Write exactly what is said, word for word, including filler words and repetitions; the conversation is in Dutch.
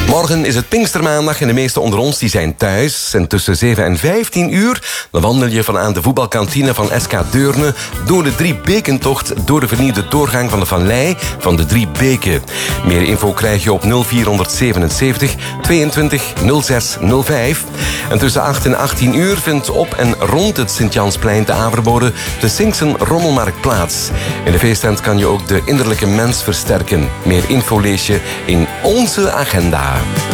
Morgen is het Pinkstermaandag en de meesten onder ons die zijn thuis. En tussen zeven en vijftien uur dan wandel je van aan de voetbalkantine van S K Deurne door de Drie Bekentocht door de vernieuwde doorgang van de Vallei van de Drie Beken. Meer info krijg je op nul vier zevenenzeventig tweeëntwintig nul zes nul vijf. En tussen acht en achttien uur vindt op en rond het Sint-Jansplein te Averbode de Sinksen Rommelmarkt plaats. In de feesttent kan je ook de innerlijke mens versterken. Meer info lees je in onze agenda.